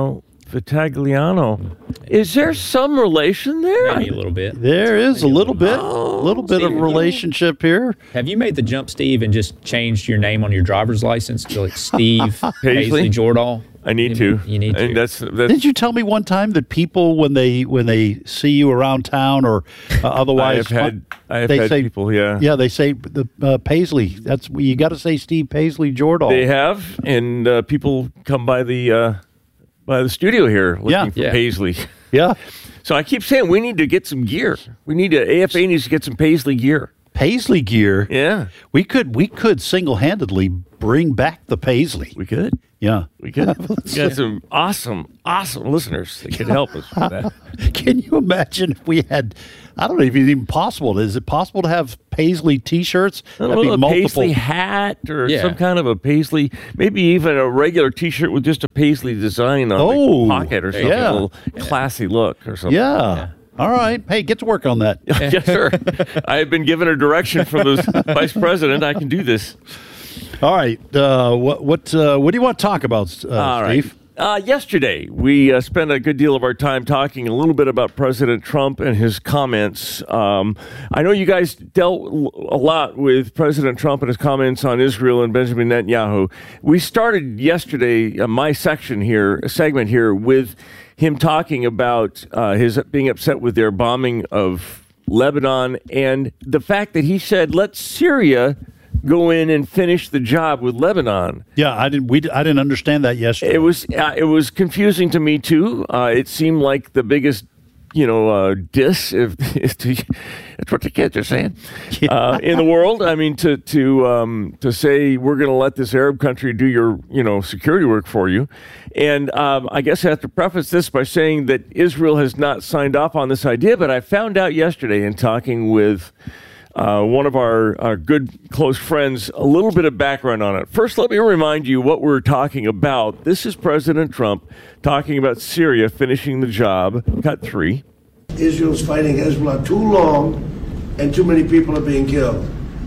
Vitagliano. Is there some relation there?
Maybe a little bit.
There is a little bit, a little bit of relationship here.
Have you made the jump, Steve, and just changed your name on your driver's license to like Steve Paisley Jordahl?
I need
you,
to.
You need
and
to.
That's, that's,
Didn't you tell me one time that people, when they when they see you around town or uh, otherwise,
I have had, I have
they
had
say,
people, yeah.
Yeah, they say the uh, Paisley. That's you got to say Steve Paisley Jordahl.
They have, and uh, people come by the uh, by the studio here looking
Yeah.
for
Yeah.
Paisley.
Yeah.
So I keep saying we need to get some gear. We need to, A F A needs to get some Paisley gear.
Paisley gear.
Yeah.
We could we could single handedly bring back the Paisley.
We could.
Yeah.
We could. We got some awesome, awesome listeners that could help us with that.
Can you imagine if we had, I don't know if it's even possible. Is it possible to have Paisley T-shirts?
Well,
That'd be
a
multiple.
Paisley hat or
Yeah.
some kind of a Paisley, maybe even a regular T-shirt with just a Paisley design on
Oh,
the pocket or something,
yeah.
a little classy look or something.
Yeah. All right. Hey, get to work on that.
Yes, sir. I have been given a direction from the vice president. I can do this.
All right. Uh, what what uh, what do you want to talk about, uh,
All right.
Steve?
Uh, yesterday, we uh, spent a good deal of our time talking a little bit about President Trump and his comments. Um, I know you guys dealt a lot with President Trump and his comments on Israel and Benjamin Netanyahu. We started yesterday, uh, my section here, a segment here, with him talking about uh, his being upset with their bombing of Lebanon and the fact that he said, let Syria go in and finish the job with Lebanon.
Yeah, I didn't. We I didn't understand that yesterday.
It was uh, it was confusing to me too. Uh, it seemed like the biggest, you know, uh, diss if, if to, that's what the kids are saying uh, in the world. I mean, to to um, to say we're going to let this Arab country do your you know security work for you, and um, I guess I have to preface this by saying that Israel has not signed off on this idea. But I found out yesterday in talking with Uh, one of our, our good close friends, a little bit of background on it. First, let me remind you what we're talking about. This is President Trump talking about Syria finishing the job. Cut three.
Israel's fighting Hezbollah too long, and too many people are being killed.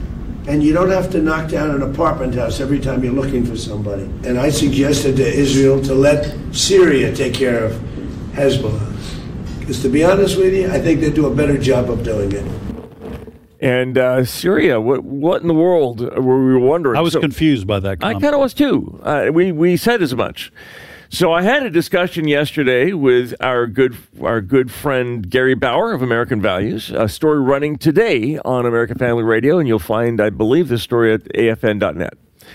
And you don't have to knock down an apartment house every time you're looking for somebody. And I suggested to Israel to let Syria take care of Hezbollah. Because to be honest with you, I think they do a better job of doing it.
And uh, Syria, what what in the world were we wondering?
I was
So-
confused by that
I
comment.
kind of was too. Uh, we we said as much. So I had a discussion yesterday with our good our good friend Gary Bauer of American Values. A story running today on American Family Radio, and you'll find, I believe, this story at A F N dot net.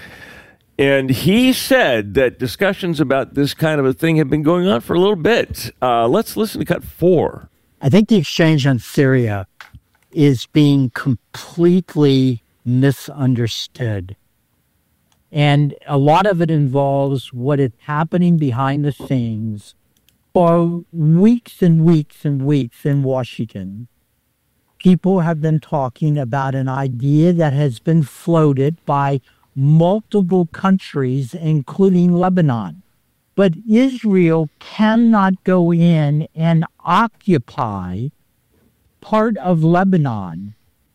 And he said that discussions about this kind of a thing have been going on for a little bit. Uh, let's listen to cut four.
I think the exchange on Syria is being completely misunderstood. And a lot of it involves what is happening behind the scenes for weeks and weeks and weeks in Washington. People have been talking about an idea that has been floated by multiple countries, including Lebanon. But Israel cannot go in and occupy part of Lebanon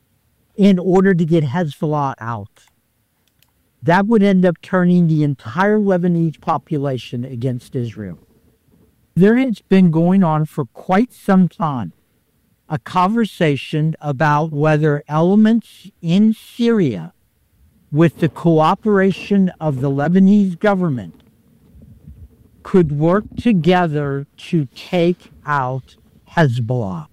in order to get Hezbollah out. That would end up turning the entire Lebanese population against Israel. There has been going on for quite some time a conversation about whether elements in Syria, with the cooperation of the Lebanese government, could work together to take out Hezbollah.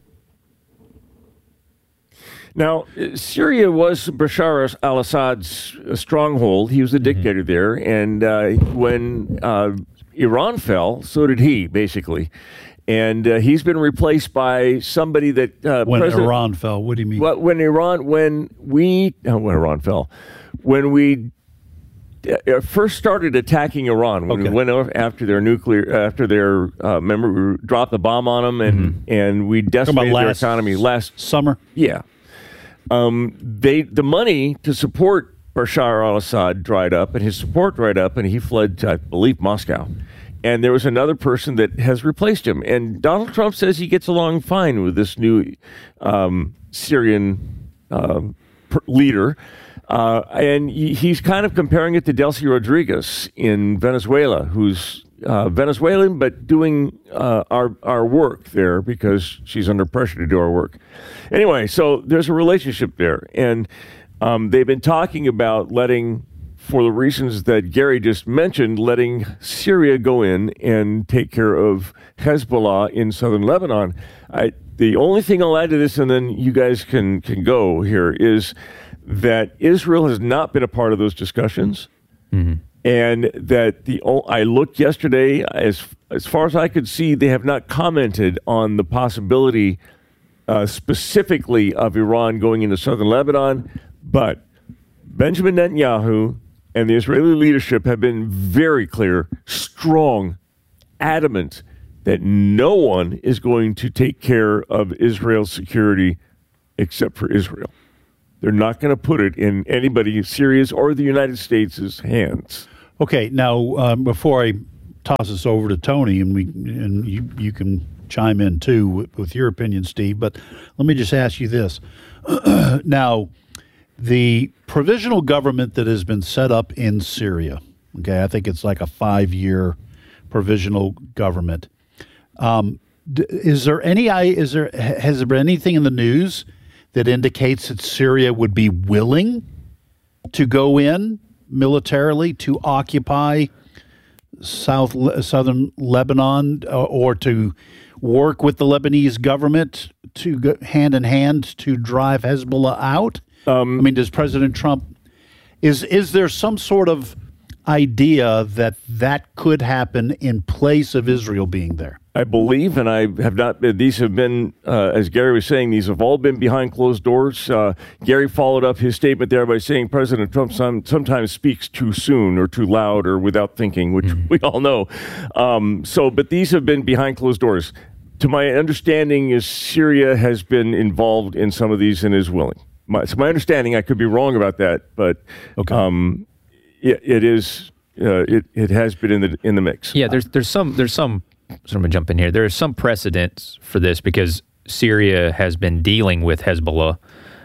Now, uh, Syria was Bashar al-Assad's uh, stronghold. He was the dictator there. And uh, when uh, Iran fell, so did he, basically. And uh, he's been replaced by somebody that... Uh,
when
President,
Iran fell, what do you mean?
Well, when Iran, when we... Oh, when Iran fell. When we uh, first started attacking Iran, when
Okay.
we went over after their nuclear... After their... Uh, remember, we dropped the bomb on them, and,
Mm-hmm.
and we decimated their
last
economy last...
summer?
Yeah. Um, they the money to support Bashar al-Assad dried up, and his support dried up, and he fled to, I believe, Moscow. And there was another person that has replaced him. And Donald Trump says he gets along fine with this new um, Syrian um, per- leader. Uh, and he, he's kind of comparing it to Delcy Rodriguez in Venezuela, who's uh, Venezuelan, but doing uh, our our work there because she's under pressure to do our work. Anyway, so there's a relationship there, and um, they've been talking about letting, for the reasons that Gary just mentioned, letting Syria go in and take care of Hezbollah in southern Lebanon. I, the only thing I'll add to this, and then you guys can can go here, is that Israel has not been a part of those discussions. Mm-hmm. And that the I looked yesterday, as as far as I could see, they have not commented on the possibility uh, specifically of Iran going into southern Lebanon. But Benjamin Netanyahu and the Israeli leadership have been very clear, strong, adamant that no one is going to take care of Israel's security except for Israel. They're not going to put it in anybody, Syria's or the United States' hands.
Okay, now um, before I toss this over to Tony, and we and you you can chime in too with, with your opinion, Steve. But let me just ask you this: now, the provisional government that has been set up in Syria. Okay, I think it's like a five-year provisional government. Um, is there any? Is there has there been anything in the news that indicates that Syria would be willing to go in militarily to occupy South southern Lebanon, uh, or to work with the Lebanese government to go hand in hand to drive Hezbollah out? Um, I mean, does President Trump is is there some sort of idea that that could happen in place of Israel being there?
I believe, and I have not been, these have been, uh, as Gary was saying, these have all been behind closed doors. Uh, Gary followed up his statement there by saying President Trump some, sometimes speaks too soon or too loud or without thinking, which mm-hmm. we all know. Um, so, but these have been behind closed doors. To my understanding is Syria has been involved in some of these and is willing. My, it's my understanding. I could be wrong about that, but okay. um, it, it is, uh, it, it has been in the, in the mix.
Yeah, there's, there's some, there's some, So I'm going to jump in here. There is some precedent for this because Syria has been dealing with Hezbollah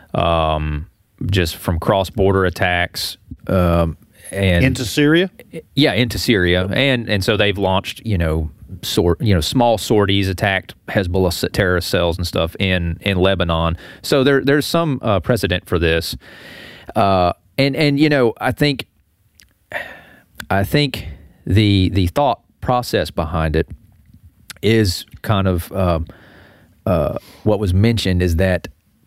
um, just from cross-border attacks. Um, and
into Syria?
Yeah, into Syria. And and so they've launched, you know, sort, you know, small sorties, attacked Hezbollah terrorist cells and stuff in, in Lebanon. So there there's some uh, precedent for this. Uh, and, and, you know, I think I think the the thought process behind it is kind of uh, uh, what was mentioned is that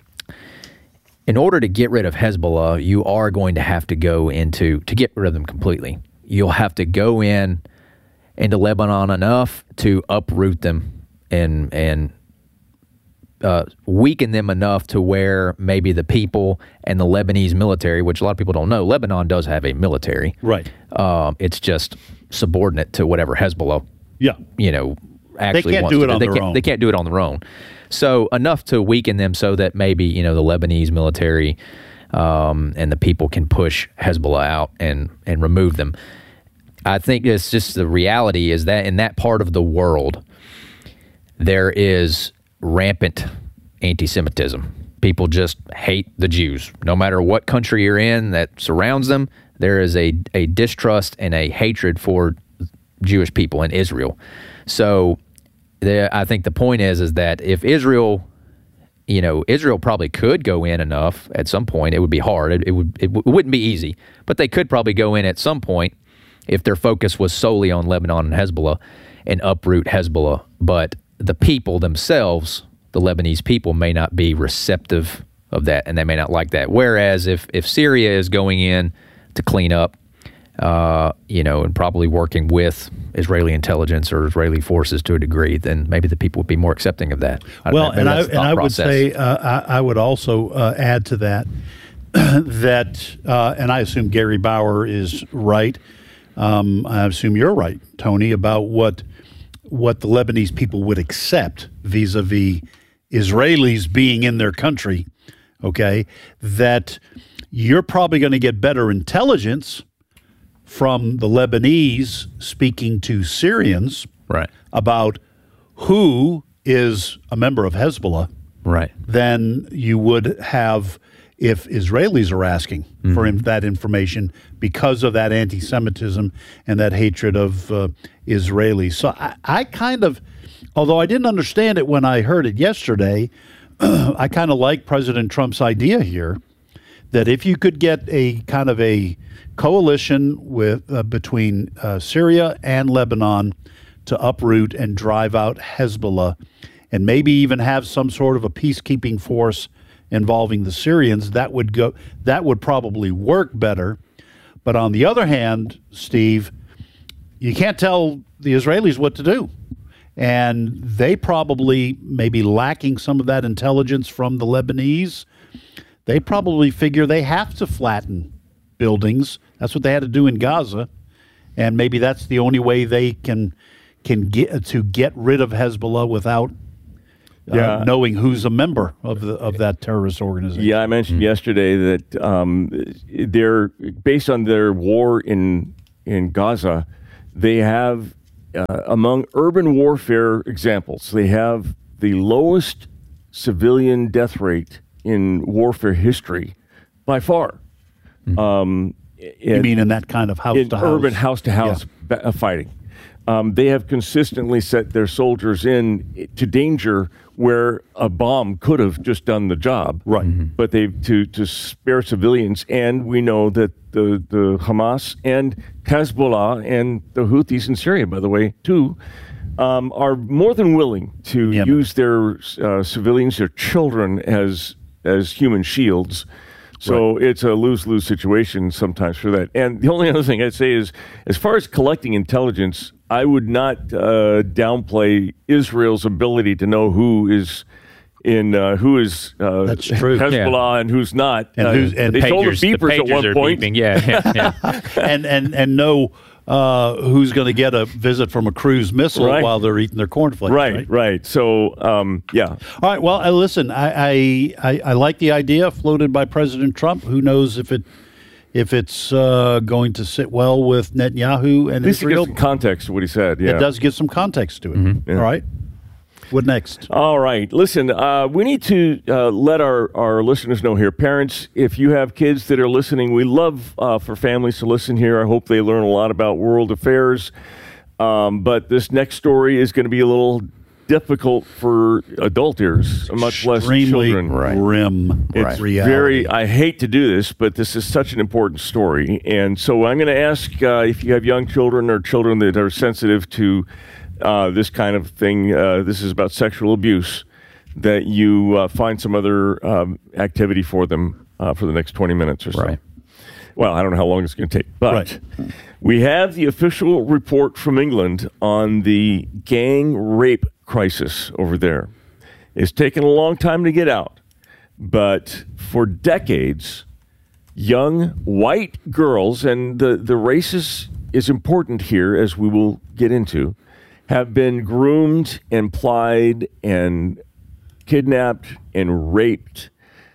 in order to get rid of Hezbollah, you are going to have to go into, to get rid of them completely, you'll have to go in into Lebanon enough to uproot them and and uh, weaken them enough to where maybe the people and the Lebanese military, which a lot of people don't know, Lebanon does have a military.
Right.
Um, it's just subordinate to whatever Hezbollah,
yeah.
you know, actually
they can't
wants
do it
to
on
they
their
can't,
own.
They can't do it on their own. So enough to weaken them so that maybe, you know, the Lebanese military um, and the people can push Hezbollah out and, and remove them. I think it's just the reality is that in that part of the world, there is rampant anti-Semitism. People just hate the Jews. No matter what country you're in that surrounds them, there is a, a distrust and a hatred for Jewish people in Israel. So the, I think the point is is that if Israel, you know, Israel probably could go in enough at some point. It would be hard. It, it would it, w- it wouldn't be easy, but they could probably go in at some point if their focus was solely on Lebanon and Hezbollah and uproot Hezbollah. But the people themselves, the Lebanese people, may not be receptive of that, and they may not like that. Whereas if, if Syria is going in to clean up, uh, you know, and probably working with Israeli intelligence or Israeli forces to a degree, then maybe the people would be more accepting of that.
Well, and I, and I would say, uh, I, I would also uh, add to that, that, uh, and I assume Gary Bauer is right. Um, I assume you're right, Tony, about what what the Lebanese people would accept vis-a-vis Israelis being in their country, okay, that you're probably going to get better intelligence from the Lebanese speaking to Syrians
right.
about who is a member of Hezbollah
right.
than you would have if Israelis are asking mm-hmm. for in, that information because of that anti-Semitism and that hatred of uh, Israelis. So I, I kind of, although I didn't understand it when I heard it yesterday, I kind of like President Trump's idea here that if you could get a kind of a coalition with uh, between uh, Syria and Lebanon to uproot and drive out Hezbollah, and maybe even have some sort of a peacekeeping force involving the Syrians, that would go. That would probably work better. But on the other hand, Steve, you can't tell the Israelis what to do. And they probably may be lacking some of that intelligence from the Lebanese. They probably figure they have to flatten buildings. That's what they had to do in Gaza. And maybe that's the only way they can can get to get rid of Hezbollah without uh, yeah. knowing who's a member of the of that terrorist organization.
Yeah, I mentioned mm-hmm. yesterday that um, they're based on their war in in Gaza, they have uh, among urban warfare examples, they have the lowest civilian death rate in warfare history by far.
Mm-hmm. Um, you mean in that kind of house
in
to house,
urban house to house yeah. fighting? Um, they have consistently set their soldiers in to danger where a bomb could have just done the job.
Right. Mm-hmm.
But they to to spare civilians, and we know that the the Hamas and Hezbollah and the Houthis in Syria, by the way, too, um, are more than willing to yeah. use their uh, civilians, their children, as as human shields. So right. it's a lose-lose situation sometimes for that. And the only other thing I'd say is, as far as collecting intelligence, I would not uh, downplay Israel's ability to know who is in uh, who is uh,
That's true.
Hezbollah yeah. and who's not.
And,
uh,
who's, and
they
pagers,
told the beepers
the
at one
are
point.
Beeping. Yeah, yeah, yeah.
and and and know uh, who's going to get a visit from a cruise missile
right.
while they're eating their cornflakes.
Right,
right.
right. So, um, yeah.
All right. Well, uh, listen, I, I, I, I like the idea floated by President Trump. Who knows if it if it's uh, going to sit well with Netanyahu and
At least
Israel?
it gives some context to what he said. Yeah.
It does give some context to it.
Mm-hmm. Yeah.
All right. What next?
All right. Listen, uh, we need to uh, let our, our listeners know here. Parents, if you have kids that are listening, we love uh, for families to listen here. I hope they learn a lot about world affairs. Um, but this next story is going to be a little difficult for adult ears, much less
Extremely
children.
grim
It's
reality.
very, I hate to do this, but this is such an important story. And so I'm going to ask uh, if you have young children or children that are sensitive to Uh, this kind of thing, uh, this is about sexual abuse, that you uh, find some other um, activity for them uh, for the next twenty minutes or so.
Right.
Well, I don't know how long it's going to take, but
right.
we have the official report from England on the gang rape crisis over there. It's taken a long time to get out, but for decades, young white girls, and the, the race is, is important here, as we will get into, have been groomed and plied and kidnapped and raped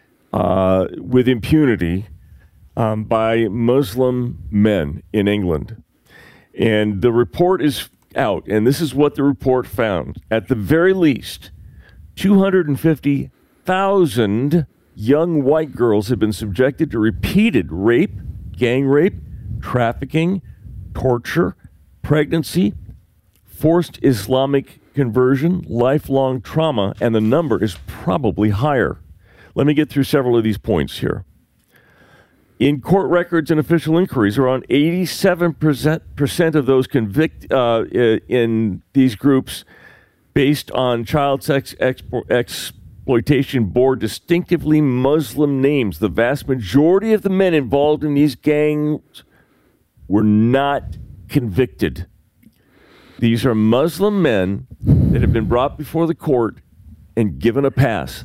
uh, with impunity um, by Muslim men in England. And the report is out, and this is what the report found. At the very least, two hundred fifty thousand young white girls have been subjected to repeated rape, gang rape, trafficking, torture, pregnancy, forced Islamic conversion, lifelong trauma, and the number is probably higher. Let me get through several of these points here. In court records and official inquiries, around eighty-seven percent of those convicted uh, in these groups based on child sex expo- exploitation bore distinctively Muslim names. The vast majority of the men involved in these gangs were not convicted. These are Muslim men that have been brought before the court and given a pass.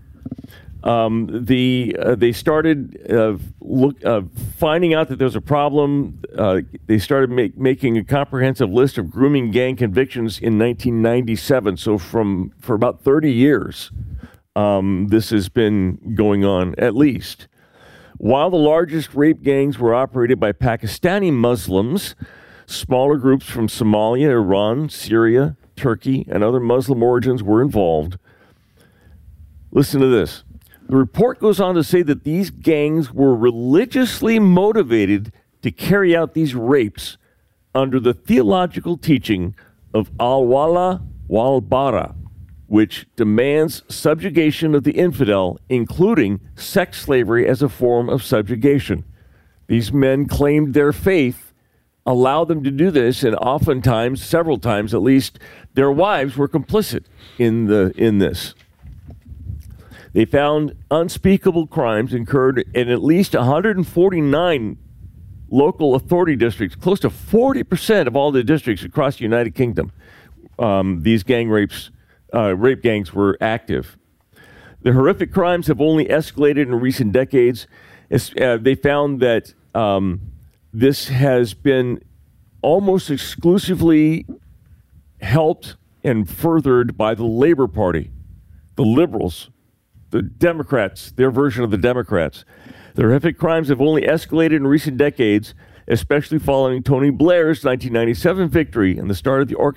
Um, the uh, they started uh, look uh, finding out that there was a problem. Uh, they started make, making a comprehensive list of grooming gang convictions in nineteen ninety-seven. So from for about thirty years, um, this has been going on at least. While the largest rape gangs were operated by Pakistani Muslims, smaller groups from Somalia, Iran, Syria, Turkey, and other Muslim origins were involved. Listen to this. The report goes on to say that these gangs were religiously motivated to carry out these rapes under the theological teaching of al-Wala wal-Bara, which demands subjugation of the infidel, including sex slavery as a form of subjugation. These men claimed their faith allowed them to do this, and oftentimes, several times at least, their wives were complicit in the in this. They found unspeakable crimes incurred in at least one hundred forty-nine local authority districts, close to forty percent of all the districts across the United Kingdom. Um, these gang rapes, uh, rape gangs were active. The horrific crimes have only escalated in recent decades. Uh, they found that um, this has been almost exclusively helped and furthered by the Labor Party, the liberals, the Democrats, their version of the Democrats. The horrific crimes have only escalated in recent decades, especially following Tony Blair's nineteen ninety-seven victory and the start of the orchestration